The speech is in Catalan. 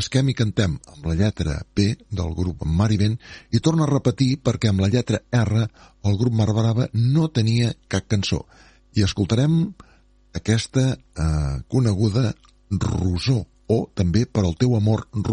Pesquem i cantem amb la lletra P del grup Mar i Vent i torna a repetir perquè amb la lletra R el grup Mar Brava no tenia cap cançó. I escoltarem aquesta coneguda Rosó, o també Per al teu amor,